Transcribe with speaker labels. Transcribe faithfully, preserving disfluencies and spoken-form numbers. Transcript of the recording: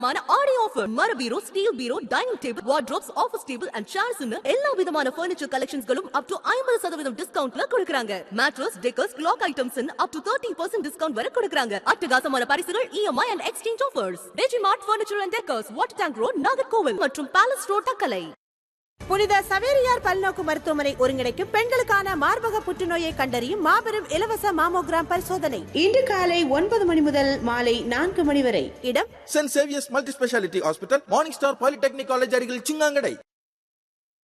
Speaker 1: மான ஆடி ஆஃபர் மர பீரோ steel bureau dining table wardrobes office table and chairs எல்லா விதமான ஃபர்னிச்சர் கலெக்ஷன்ஸ்களும் அப் டு ஐம்பது சதவீதம் டிஸ்கவுண்ட்ல கொடுக்கறாங்க. Mattress decors clock items up to thirty percent discount வரை கொடுக்கறாங்க. அட்டகாசமான பரிசுகள் EMI and exchange offers. Digimart furniture and decors water tank road Nagercoil மற்றும் பேலஸ் ரோட் தக்கலை.
Speaker 2: புனித சவேரியார் பல்நோக்கு மருத்துவமனை ஒருங்கிணைக்கும் பெண்களுக்கான மார்பக புற்றுநோயை கண்டறியும் மாபெரும் இலவச மாமோகிராம் பரிசோதனை இன்று காலை ஒன்பது மணி முதல் மாலை நான்கு மணி வரை. இடம்
Speaker 3: send Xavier's multi speciality hospital, morning star polytechnic college அருகில் சிங்காங்கடை.